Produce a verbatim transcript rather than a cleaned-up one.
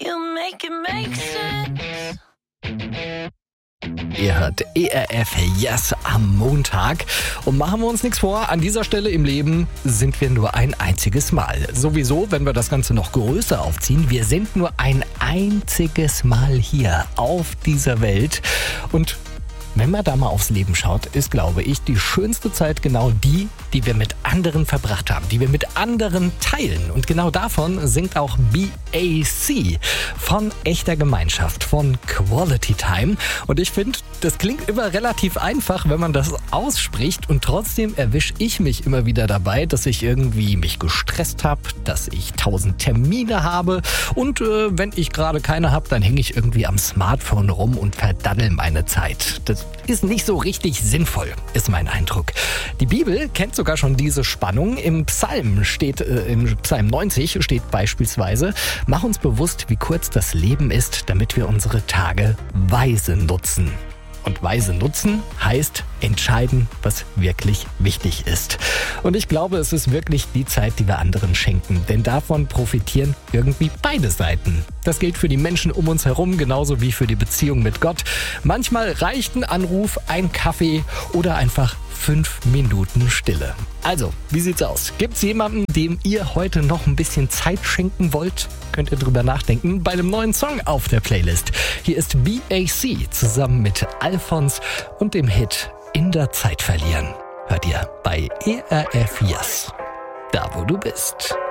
You make it make sense. Ihr hört E R F Yes am Montag. Und machen wir uns nichts vor, an dieser Stelle im Leben sind wir nur ein einziges Mal. Sowieso, wenn wir das Ganze noch größer aufziehen, wir sind nur ein einziges Mal hier auf dieser Welt. Und wenn man da mal aufs Leben schaut, ist, glaube ich, die schönste Zeit genau die, die wir mit anderen verbracht haben, die wir mit anderen teilen. Und genau davon singt auch B A C, von echter Gemeinschaft, von Quality Time. Und ich finde, das klingt immer relativ einfach, wenn man das ausspricht. Und trotzdem erwische ich mich immer wieder dabei, dass ich irgendwie mich gestresst habe, dass ich tausend Termine habe. Und äh, wenn ich gerade keine habe, dann hänge ich irgendwie am Smartphone rum und verdaddel meine Zeit. Das ist nicht so richtig sinnvoll, ist mein Eindruck. Die Bibel kennt sogar schon diese Spannung. Im Psalm steht, äh, im Psalm neunzig steht beispielsweise: Mach uns bewusst, wie kurz das Leben ist, damit wir unsere Tage weise nutzen. Und weise nutzen heißt entscheiden, was wirklich wichtig ist. Und ich glaube, es ist wirklich die Zeit, die wir anderen schenken. Denn davon profitieren irgendwie beide Seiten. Das gilt für die Menschen um uns herum, genauso wie für die Beziehung mit Gott. Manchmal reicht ein Anruf, ein Kaffee oder einfach fünf Minuten Stille. Also, wie sieht's aus? Gibt's jemanden, dem ihr heute noch ein bisschen Zeit schenken wollt? Könnt ihr drüber nachdenken bei einem neuen Song auf der Playlist. Hier ist B A C zusammen mit Alphons und dem Hit In der Zeit verlieren. Hört ihr bei E R F Yes. Da, wo du bist.